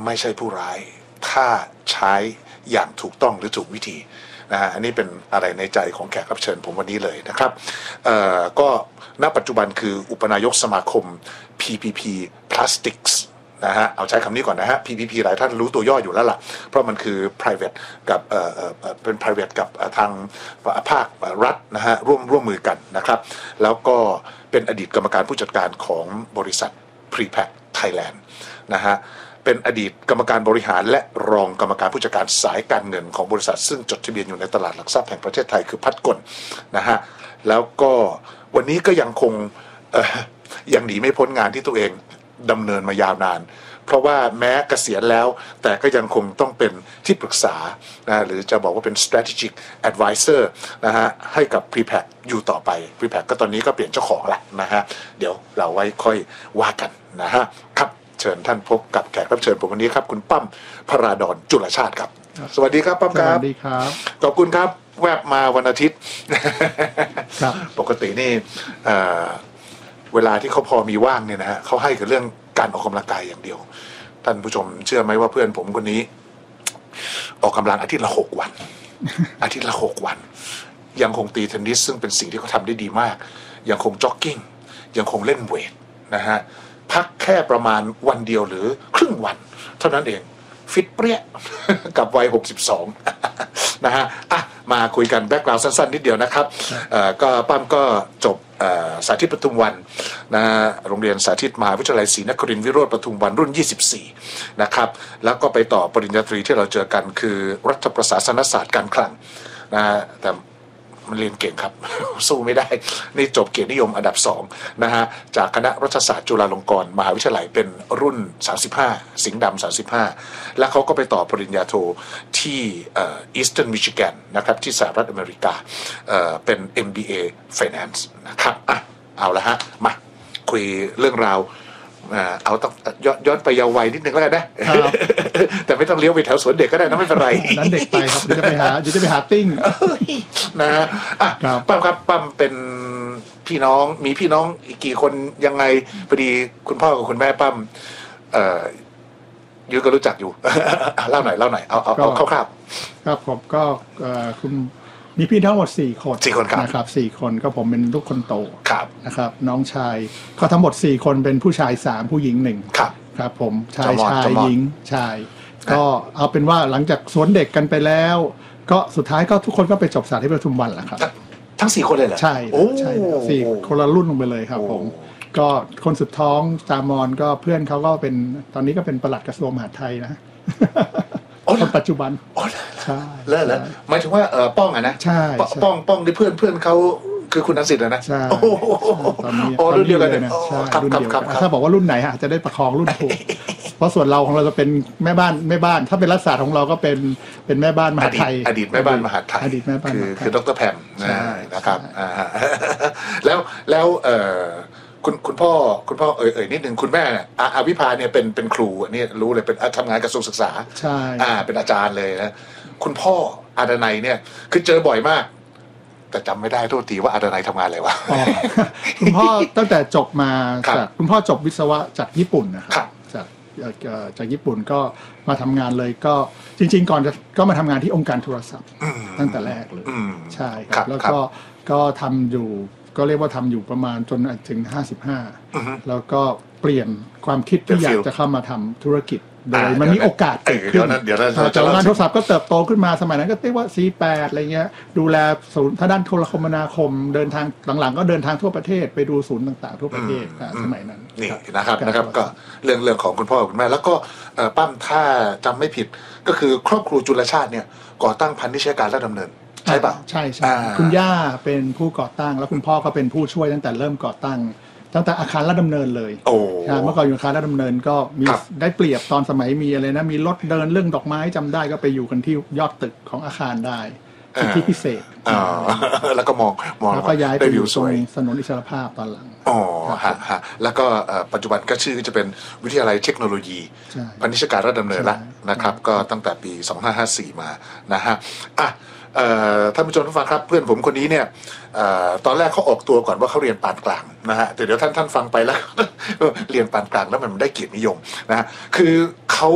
ไม่ใช่ผู้ร้ายถ้าใช้อย่างถูกต้องหรือถูกวิธีนะฮะอันนี้เป็นอะไรในใจของแขกรับเชิญผมวันนี้เลยนะครับก็ณปัจจุบันคืออุปนายกสมาคม PPP Plastics นะฮะเอาใช้คำนี้ก่อนนะฮะ PPP หลายท่านรู้ตัวย่ออยู่แล้วล่ะเพราะมันคือ private กับเป็น private กับทางภาครัฐนะฮะร่วมมือกันนะครับแล้วก็เป็นอดีตกรรมการผู้จัดการของบริษัท Prepack Thailand นะฮะเป็นอดีตกรรมการบริหารและรองกรรมการผู้จัดการสายการเงินของบริษัทซึ่งจดทะเบียนอยู่ในตลาดหลักทรัพย์แห่งประเทศไทยคือพัดกลนะฮะแล้วก็วันนี้ก็ยังคงยังหนีไม่พ้นงานที่ตัวเองดำเนินมายาวนานเพราะว่าแม้เกษียณแล้วแต่ก็ยังคงต้องเป็นที่ปรึกษานะหรือจะบอกว่าเป็น strategic advisor นะฮะให้กับ Prepack อยู่ต่อไป Prepack ก็ตอนนี้ก็เปลี่ยนเจ้าของละนะฮะเดี๋ยวเราไว้ค่อยว่ากันนะฮะครับเชิญท่านพบกับแขกรับเชิญผมวันนี้ครับคุณปั้มพราดรจุลชาติครับสวัสดีครับปั้มครับสวัสดีครับขอบคุณครับแวบมาวันอาทิตย์ครับปกตินี่เวลาที่เขาพอมีว่างเนี่ยนะฮะเขาให้กับเรื่องการออกกำลังกายอย่างเดียวท่านผู้ชมเชื่อไหมว่าเพื่อนผมคนนี้ออกกำลังอาทิตย์ละ6 วันอาทิตย์ละ6 วันยังคงตีเทนนิสซึ่งเป็นสิ่งที่เขาทำได้ดีมากยังคงจ็อกกิ้งยังคงเล่นเวทนะฮะพักแค่ประมาณวันเดียวหรือครึ่งวันเท่านั้นเองฟิตเปรี้ยกับวัย62นะฮะอ่ะมาคุยกันแบ็กกราวด์สั้นๆนิดเดียวนะครับก็ปั้มก็จบสาธิตปทุมวันนะโรงเรียนสาธิตมหาวิทยาลัยศรีนครินทร์วิโรจน์ปทุมวันรุ่น24นะครับแล้วก็ไปต่อปริญญาตรีที่เราเจอกันคือรัฐประศาสนศาสตร์การคลังนะแต่มันเรียนเก่งครับ สู้ไม่ได้นี่จบเกียรตินิยมอันดับ2นะฮะจากคณะรัฐศาสตร์จุฬาลงกรณ์มหาวิทยาลัยเป็นรุ่น35สิงห์ดำ35แล้วเขาก็ไปต่อปริญญาโทที่Eastern Michigan นะครับที่สหรัฐอเมริกาเป็น MBA Finance นะครับอ่ะเอาละฮะมาคุยเรื่องราวเอาต้องย้อนไปเยาว์วัยนิดนึงแล้วกันนะแต่ไม่ต้องเลี้ยวไปแถวสวนเด็กก็ได้นะไม่เป็นไรนั้นเด็กไปครับจะไปหาติ้งนะฮะปั้มครับปั้มเป็นพี่น้องมีพี่น้องอีกกี่คนยังไงพอดีคุณพ่อกับคุณแม่ปั้มยุ้ยก็รู้จักอยู่เล่าหน่อยเอาคร่าวๆครับผมก็คุณมีพี่ทั้งหมด4 คนนะครับ4 คนก็ผมเป็นลูกคนโตนะครับน้องชายก็ทั้งหมด4 คนเป็นผู้ชาย3ผู้หญิง1ครับผมชายหญิงชายก็เอาเป็นว่าหลังจากสวนเด็กกันไปแล้วก็สุดท้ายก็ทุกคนก็ไปจบสาธิตปทุมวันแหละครับทั้ง4 คนเลยเหรอใช่4 คนละรุ่นลงไปเลยครับผมก็คนสุดท้องจามอนก็เพื่อนเขาก็เป็นตอนนี้ก็เป็นปลัดกระทรวงมหาดไทยนะคนปัจจุบันใช่เลิศแล้วหมายถึงว่าป้องอ่ะนะใช่ป้องที่เพื่อนเขาคือคุณนันสิทธิ์นะใช่ตอนนี้รุ่นเดียวกันนะครับถ้าบอกว่ารุ่นไหนฮะจะได้ประคองรุ่นถูกเพราะส่วนเราของเราจะเป็นแม่บ้านถ้าเป็นรัฐศาสตร์ของเราก็เป็นแม่บ้านมหาไทยอดีตแม่บ้านมหาไทยคือดร.แพมนะครับแล้วคุณพ่อนิดนึงคุณแม่อาวิภาเนี่ยเป็นครูอันนี้รู้เลยเป็นทำงานกระทรวงศึกษาใช่เป็นอาจารย์เลยนะคุณพ่ออาดนัยเนี่ยคือเจอบ่อยมากแต่จำไม่ได้โทษทีว่าอาดนัยทำงานอะไรวะคุณพ่อตั้งแต่จบมาจากคุณพ่อจบวิศวะจากญี่ปุ่นนะครับจากญี่ปุ่นก็มาทำงานเลยก็จริงๆก่อนก็มาทำงานที่องค์การโทรศัพท์ตั้งแต่แรกเลยใช่ครับแล้วก็ทำอยู่ก็เรียกว่าทำอยู่ประมาณจนถึง55แล้วก็เปลี่ยนความคิดที่อยากจะเข้ามาทำธุรกิจโดยมันมีโอกาสเกิดขึ้นจากงานโทรศัพท์ก็เติบโตขึ้นมาสมัยนั้นก็เรียกว่า C8 อะไรเงี้ยดูแลศูนย์ทางด้านโทรคมนาคมเดินทางหลังๆก็เดินทางทั่วประเทศไปดูศูนย์ต่างๆทั่วประเทศสมัยนั้นนี่นะครับก็เรื่องของคุณพ่อคุณแม่แล้วก็ปั้มถ้าจำไม่ผิดก็คือครอบครัวจุลชาติเนี่ยก่อตั้งพันธุ์นิชการและดำเนินใช่ป่ะใช่คุณย่าเป็นผู้ก่อตั้งแล้วคุณพ่อก็เป็นผู้ช่วยตั้งแต่เริ่มก่อตั้งอาคารลาดดำเนินเลยเมื่อก่อนอยู่อาคารลาดดำเนินก็มีได้เปรียบตอนสมัยมีอะไรนะมีรถเดินเรื่องดอกไม้จำได้ก็ไปอยู่กันที่ยอดตึกของอาคารได้ที่พิเศษแล้วก็มองแล้วก็ย้ายไปอยู่ตรงถนนอิสรภาพตอนหลังฮะแล้วก็ปัจจุบันก็ชื่อจะเป็นวิทยาลัยเทคโนโลยีพันธิชการลาดดำเนินละนะครับก็ตั้งแต่ปี2554มานะฮะท่านผู้ชมทุกท่านครับเพื่อนผมคนนี้เนี่ยตอนแรกเขาออกตัวก่อนว่าเขาเรียนปานกลางนะฮะแต่เดี๋ยวท่านฟังไปแล้ว เรียนปานกลางแล้วมันได้เกียรตินิยมนะฮะคือเขา